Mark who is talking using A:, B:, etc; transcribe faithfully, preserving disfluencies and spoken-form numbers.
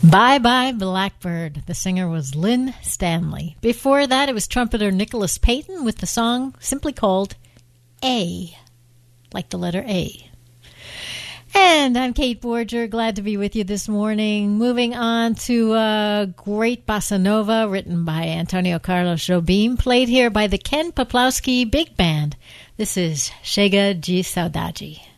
A: Bye Bye Blackbird. The singer was Lynn Stanley. Before that, it was trumpeter Nicholas Payton with the song simply called A, like the letter A. And I'm Kate Borger, glad to be with you this morning. Moving on to a great bossa nova written by Antonio Carlos Jobim, played here by the Ken Poplawski Big Band. This is Chega de Saudade.